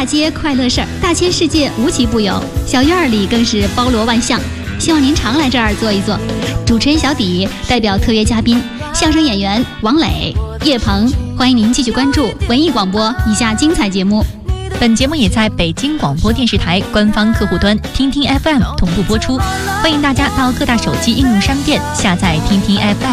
大街快乐事儿，大千世界无奇不有，小院儿里更是包罗万象。希望您常来这儿坐一坐。主持人小底代表特约嘉宾相声演员王磊、叶鹏，欢迎您继续关注文艺广播以下精彩节目。 本节目也在北京广播电视台官方客户端听听 FM 同步播出，欢迎大家到各大手机应用商店下载听听 FM。